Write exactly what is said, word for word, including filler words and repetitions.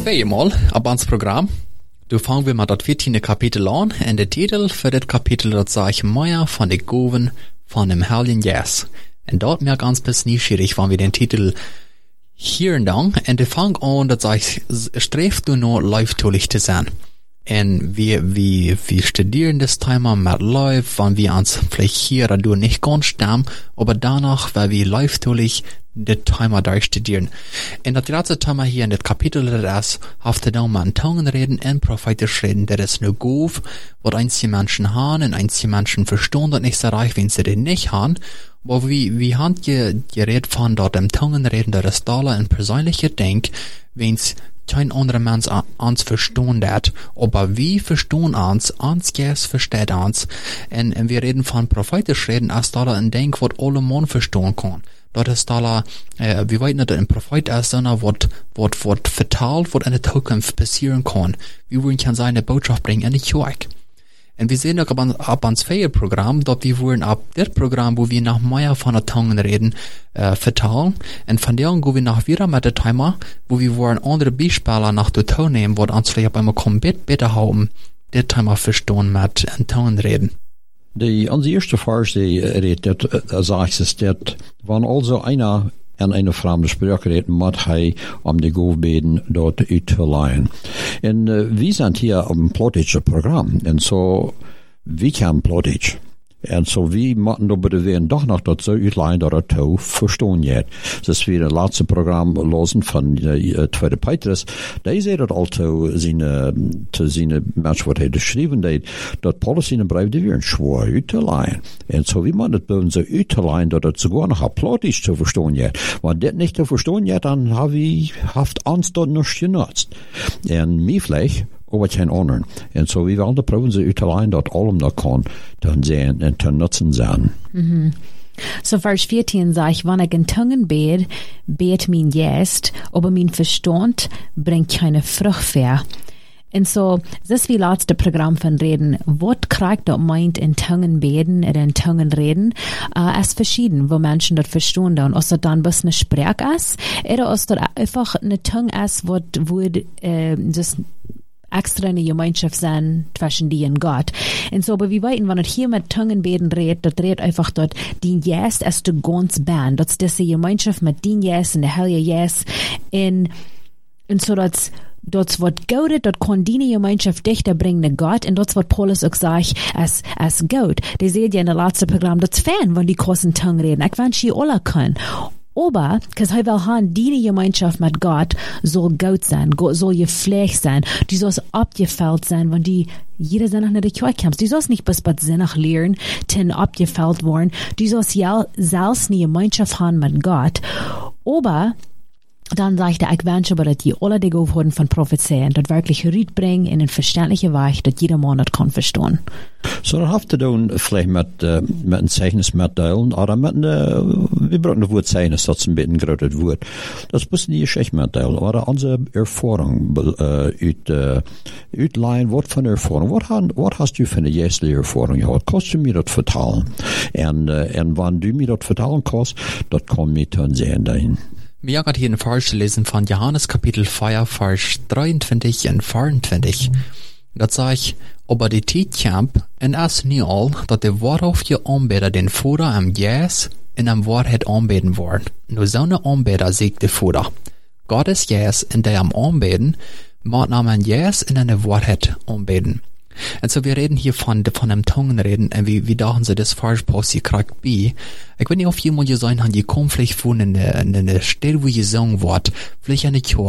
Tweeënmaal op ons program. Du fangen wir mit das vierzehnte Kapitel an, und der Titel für das Kapitel, das sage ich Meier von den Goven von dem Heiligen Jes. Und dort mir ganz bisschen neugierig, wenn wir den Titel hören dann, und der fangen an, das sage ich, strebst du nur live-tulich zu sein. Und wir, wir, wir studieren das Thema mit live, wenn wir uns vielleicht hier oder nicht ganz stammen, aber danach, weil wir live-tulich das Thema durchstudieren. Und das ganze Thema hier in das Kapitel, das ist, hafte dann mal in Tongen reden und prophetisch reden, das ist nur gut, was einige Menschen haben, und einige Menschen verstehen das nicht so reich, wenn sie das nicht haben. Aber wie, wie haben die, die Rede von dort im Tongen reden, das ist da ein persönlicher Denk, wenn's kein anderer Mensch uns verstehen dat, aber wie verstehen uns, uns Geist versteht uns, und, und wir reden von prophetisch reden, als da ein Denk, was alle Mann verstehen kann. Dort ist da, äh, wir weit nicht ein Prophet ist, sondern was, was, was vertalt, was in der Zukunft passieren kann. Wie wollen kann seine Botschaft bringen in die Kirche. Und wir sehen auch ab, ab ans Feierprogramm, dort wir wollen ab das Programm, wo wir nach Meier von der Tongen reden, äh, vertalen. Und von der gehen wir nach wieder mit der Thema, wo wir wollen andere Beispiele nach der Ton nehmen, wo uns vielleicht einmal komplett besser haben, das Thema verstehen mit in Tongen reden. Die, onze eerste vers die redt, dat, uh, zegt is dat, wanneer also einer en een vreemde spreuk redt, moet hij om de govbeden dort uit te leiden. En uh, we zijn hier op een plotische programma, en zo, we kennen plotisch. En zo, we moeten op de weer toch nog dat zo uitleiden dat het toe verstaan je. Dus we het laatste programma lozen van de uh, Tweede Petrus, die zei dat al te zijn, uh, te zijn mensen wat hij geschreven deed, dat Paulus in een brief die weer schwoor uit te leiden. En zo, we moeten het bij zo uit te leiden dat het sogar nog plotisch te verstaan je. Want dit niet te verstaan je, dan hebben we haft ons dat nog genutzt. En mij vielleicht, aber kein anderen. Und so wie wir alle proben sie utalein dort allem da kann, dann sehen und dann nutzen sein. Mhm. So Vers vierzehn sagt, wenn ich in Tungen bet, bet mein Geist, aber mein Verstand bringt keine Frucht mehr. Und so, das ist wie letzte Programm von Reden. Was kriegt das meint in Tungen beten oder in Tungen reden? Äh, es ist verschieden, wo Menschen das verstehen. Und ob das dann bloß eine Sprache ist, oder ob das einfach eine Tongue ist, wo, wo äh, das extra eine Gemeinschaft sein zwischen die und Gott. Und so, aber wir weiten, wenn es hier mit Tungenbeten redet, das redet einfach dort, die Jes ist die ganze Band. Das ist diese Gemeinschaft mit den Jes und der Heilige Jes. Und, und so, das, das wird Gott, das kann die Gemeinschaft dichter bringen zu Gott, und das wird Paulus auch sagt, als, als Gott. Die seht ihr in der letzten Programm, das ist fern, wenn die großen Tongue reden. Ich wünsche, sie alle können. Aber, because hij wil gaan, die Gemeinschaft mit Gott soll gut sein, soll gepflegt sein, die soll abgefällt sein, wenn die jeder Sonntag nach der Kirche kommt. Die soll nicht bis bei Sonntag lernen, ten abgefällt worden, die soll selbst eine Gemeinschaft haben mit Gott. Aber, dann sagt er, ich wünsche aber, dass die alle die geworden von Prophezeien, das wirklich Ried bringen in einen verständlichen Weg, dass jeder Mann das kann verstehen. So, dann habt ihr dann vielleicht mit, uh, mit einem Zeichnis mitteilen, oder mit einem, wir brauchen ein Wort Zeichnis, das ist ein bisschen gerötet Wort. Das müssen die echt mitteilen, oder unsere Erfahrung, uh, uit, uh, uitleihen, was von Erfahrung, was hast du für eine jährliche Erfahrung gehabt? Kannst du mir das vertellen? Und, uh, und wenn du mir das vertellen kannst, das kann mir dann sehen dahin. Wir haben hier einen Vers gelesen von Johannes Kapitel vier, Vers dreiundzwanzig und vierundzwanzig. Das sagt, aber die Zeit kommt, und es nie all, dass der wahrhaftige Anbeter den Vater am Jes in am Wahrheit anbeten wollen. Nur so eine Anbeter siegt der Vater. Gott ist Jes, in der am Anbeten, macht man Jes in eine Wahrheit anbeten. Und so, wir reden hier von, von einem Tongenreden, und wie, wie dachten sie das falsch passiert, kriegt bei. Ich weiß nicht, ob jemand gesagt hat, die kommen vielleicht von in der, in der Stelle, wo gesungen wird, vielleicht eine Kirche.